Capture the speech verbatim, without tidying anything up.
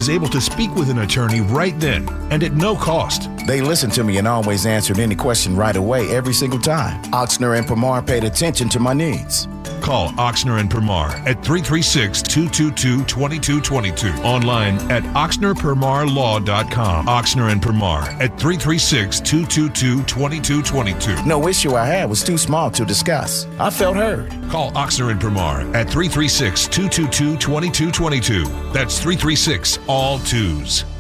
was able to speak with an attorney right then and at no cost. They listened to me and always answered any question right away every single time. Ochsner and Permar paid attention to my needs. Call Ochsner and Permar at three three six, two two two, two two two two. Online at oxner permar law dot com. Ochsner and Permar at three three six, two two two, two two two two. No issue I had was too small to discuss. I felt heard. Call Ochsner and Permar at three three six, two two two, two two two two. That's three three six, all twos.